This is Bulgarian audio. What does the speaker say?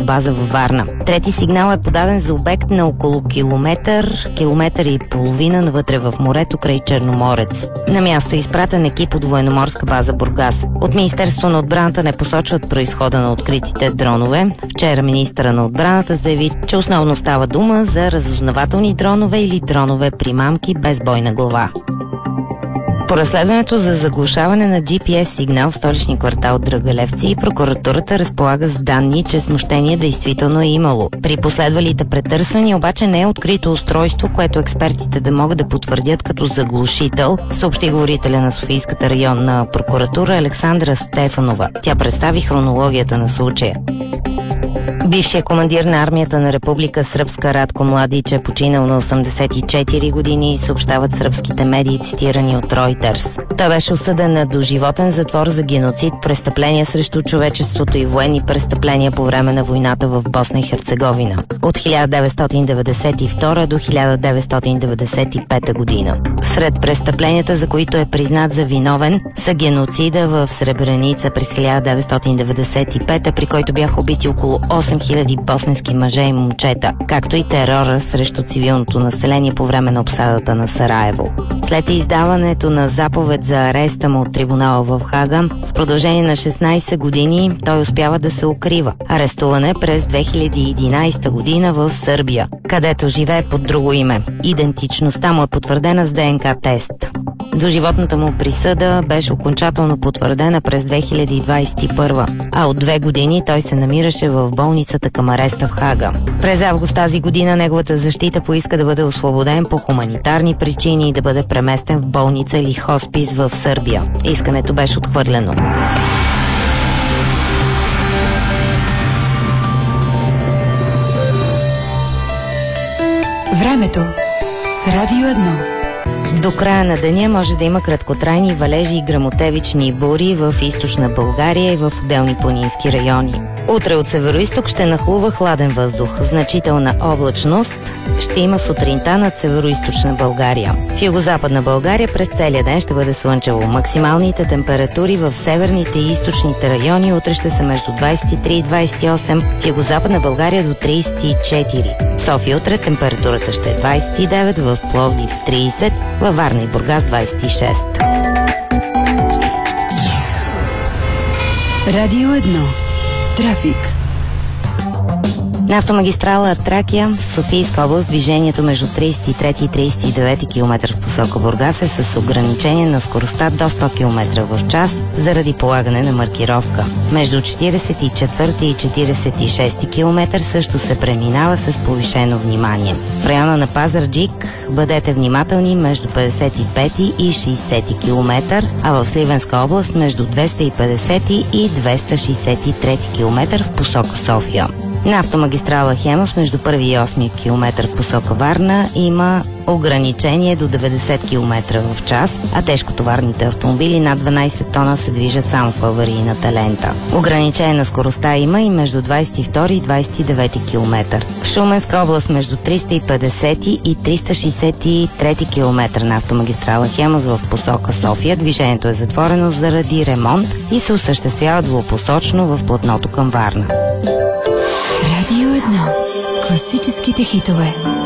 база във Варна. Трети сигнал е подаден за обект на около километър и половина навътре в морето край Черноморец. На място е изпратен екип от военноморска база Бургас. От Министерство на отбраната не посочват произхода на откритите дронове. Вчера министъра на отбраната заяви, че основно става дума за разузнавателни дронове или дронове примамки без бойна глава. По разследването за заглушаване на GPS сигнал в столичния квартал Драгалевци, прокуратурата разполага с данни, че смущение действително е имало. При последвалите претърсвания обаче не е открито устройство, което експертите да могат да потвърдят като заглушител, съобщи говорителя на Софийската районна прокуратура Александра Стефанова. Тя представи хронологията на случая. Бившият командир на армията на Република Сръбска Радко Младич е починал на 84 години, съобщават сръбските медии, цитирани от Reuters. Той беше осъден на доживотен затвор за геноцид, престъпления срещу човечеството и военни престъпления по време на войната в Босна и Херцеговина от 1992 до 1995 година. Сред престъпленията, за които е признат за виновен, са геноцида в Сребреница през 1995, при който бяха убити около 8000 босненски мъже и момчета, както и терора срещу цивилното население по време на обсадата на Сараево. След издаването на заповед за ареста му от трибунала в Хага, в продължение на 16 години той успява да се укрива. Арестуван е през 2011 година в Сърбия, където живее под друго име. Идентичността му е потвърдена с ДНК тест. Доживотната му присъда беше окончателно потвърдена през 2021, а от 2 години той се намираше в болницата към ареста в Хага. През август тази година неговата защита поиска да бъде освободен по хуманитарни причини и да бъде преместен в болница или хоспис в Сърбия. Искането беше отхвърлено. Времето с Радио 1. До края на деня може да има краткотрайни валежи и гръмотевични бури в източна България и в отделни планински райони. Утре от североизток ще нахлува хладен въздух. Значителна облачност ще има сутринта над североизточна България. В югозападна България през целия ден ще бъде слънчево. Максималните температури в северните и източните райони утре ще са между 23 и 28, в югозападна България до 34. В София утре температурата ще е 29, в Пловдив 30, във Варна и Бургас 26. Радио 1. Трафик. На автомагистрала Тракия, Софийска област, движението между 33 и 39 км в посока Бургас е с ограничение на скоростта до 100 км в час заради полагане на маркировка. Между 44 и 46 км също се преминава с повишено внимание. В района на Пазарджик бъдете внимателни между 55 и 60 км, а в Сливенска област между 250 и 263 км в посока София. На автомагистрала Хемус между 1 и 8 км в посока Варна има ограничение до 90 км в час, а тежкотоварните автомобили над 12 тона се движат само в аварийната лента. Ограничение на скоростта има и между 22 и 29 км. В Шуменска област между 350 и 363 км на автомагистрала Хемус в посока София движението е затворено заради ремонт и се осъществява двупосочно в платното към Варна. Радио 1. Класическите хитове.